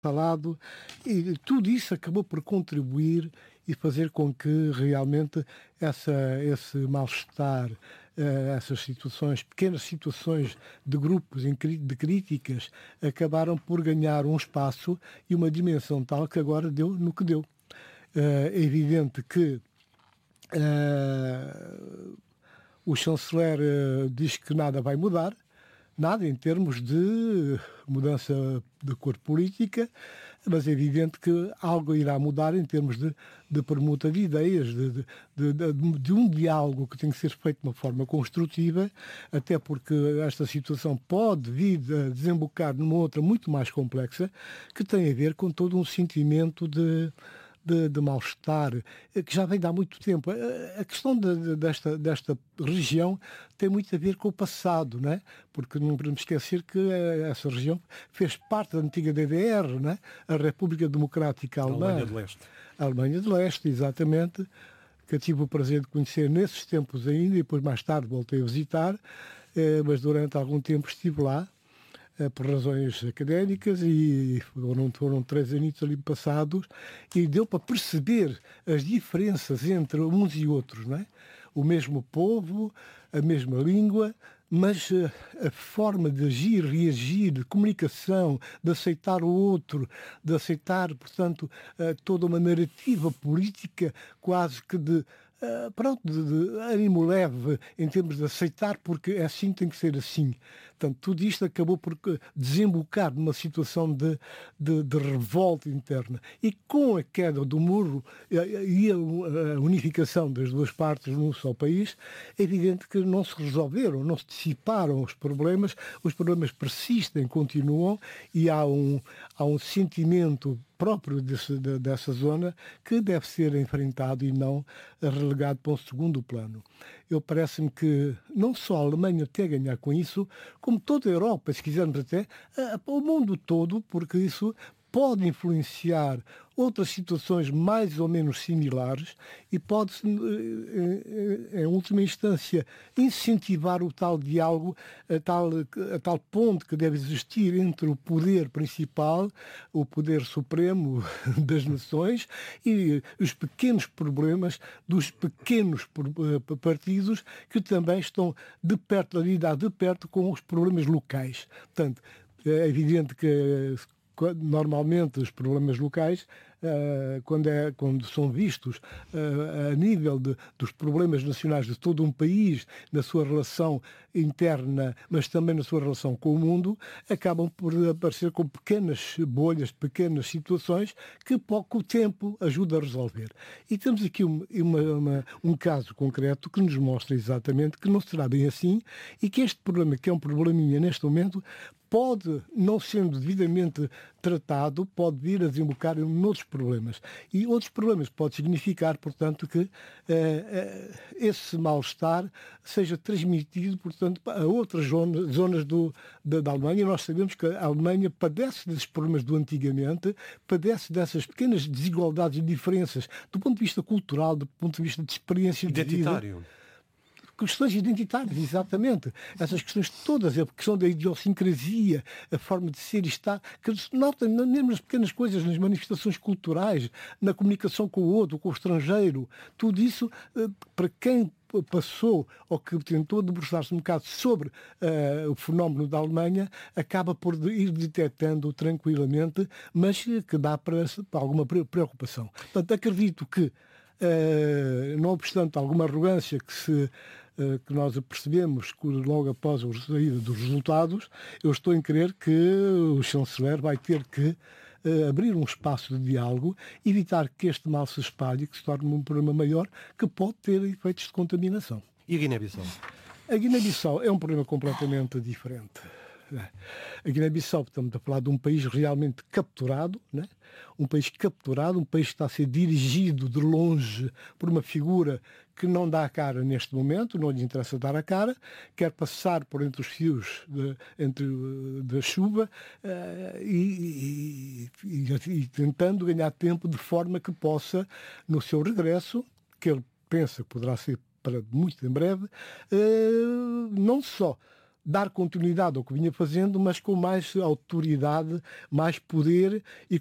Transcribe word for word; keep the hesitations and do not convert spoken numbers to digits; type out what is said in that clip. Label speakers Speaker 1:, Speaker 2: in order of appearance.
Speaker 1: falado, e tudo isso acabou por contribuir e fazer com que realmente essa, esse mal-estar, eh, essas situações, pequenas situações de grupos em cri- de críticas, acabaram por ganhar um espaço e uma dimensão tal que agora deu no que deu. Eh, É evidente que eh, o chanceler eh, diz que nada vai mudar, nada em termos de mudança de cor política, mas é evidente que algo irá mudar em termos de, de permuta de ideias, de, de, de, de um diálogo que tem que ser feito de uma forma construtiva, até porque esta situação pode vir a desembocar numa outra muito mais complexa, que tem a ver com todo um sentimento de de, de mal-estar, que já vem de há muito tempo. A questão de, de, desta, desta região tem muito a ver com o passado, não é? Porque não podemos esquecer que essa região fez parte da antiga D D R, não é? A República Democrática Alemã.
Speaker 2: A Alemanha de Leste.
Speaker 1: A Alemanha de Leste, exatamente, que eu tive o prazer de conhecer nesses tempos ainda, e depois mais tarde voltei a visitar, mas durante algum tempo estive lá, por razões académicas, e foram, foram três anos ali passados, e deu para perceber as diferenças entre uns e outros, não é? O mesmo povo, a mesma língua, mas a forma de agir, reagir, de comunicação, de aceitar o outro, de aceitar, portanto, toda uma narrativa política quase que de Uh, pronto, de, de ânimo leve em termos de aceitar, porque é assim, tem que ser assim. Portanto, tudo isto acabou por desembocar numa situação de, de, de revolta interna. E com a queda do muro e a, a unificação das duas partes num só país, é evidente que não se resolveram, não se dissiparam os problemas, os problemas persistem, continuam, e há um, há um sentimento próprio desse, de, dessa zona que deve ser enfrentado e não relegado para um segundo plano. Eu parece-me que não só a Alemanha tem a ganhar com isso, como toda a Europa, se quisermos até, o mundo todo, porque isso pode influenciar outras situações mais ou menos similares e pode, em última instância, incentivar o tal diálogo, a tal, a tal ponte que deve existir entre o poder principal, o poder supremo das nações, e os pequenos problemas dos pequenos partidos que também estão de perto, a lidar de perto com os problemas locais. Portanto, é evidente que normalmente os problemas locais, uh, quando, é, quando são vistos uh, a nível de, dos problemas nacionais de todo um país, na sua relação interna, mas também na sua relação com o mundo, acabam por aparecer com pequenas bolhas, pequenas situações que pouco tempo ajuda a resolver. E temos aqui uma, uma, um caso concreto que nos mostra exatamente que não será bem assim, e que este problema, que é um probleminha neste momento, pode, não sendo devidamente tratado, pode vir a desembocar em outros problemas. E outros problemas pode significar, portanto, que uh, uh, esse mal-estar seja transmitido, portanto, a outras zonas, zonas do, da, da Alemanha. Nós sabemos que a Alemanha padece desses problemas do antigamente, padece dessas pequenas desigualdades e diferenças do ponto de vista cultural, do ponto de vista de experiência
Speaker 2: identitário.
Speaker 1: De vida. Questões identitárias, exatamente. Essas questões todas, a questão da idiosincrasia, a forma de ser e estar, que se nota mesmo nas pequenas coisas, nas manifestações culturais, na comunicação com o outro, com o estrangeiro. Tudo isso, para quem passou ou que tentou debruçar-se um bocado sobre uh, o fenómeno da Alemanha, acaba por ir detectando tranquilamente, mas que dá para, para alguma preocupação. Portanto, acredito que Uh, não obstante alguma arrogância que, se, uh, que nós percebemos logo após a saída dos resultados, eu estou em crer que o chanceler vai ter que uh, abrir um espaço de diálogo, evitar que este mal se espalhe, que se torne um problema maior, que pode ter efeitos de contaminação.
Speaker 2: E a Guiné-Bissau?
Speaker 1: A Guiné-Bissau é um problema completamente diferente. A Guiné-Bissau, estamos a falar de um país realmente capturado, né? Um país capturado, um país que está a ser dirigido de longe por uma figura que não dá a cara neste momento, não lhe interessa dar a cara, quer passar por entre os fios de, entre, da chuva uh, e, e, e, e tentando ganhar tempo de forma que possa, no seu regresso, que ele pensa que poderá ser para muito em breve, uh, não só dar continuidade ao que vinha fazendo, mas com mais autoridade, mais poder e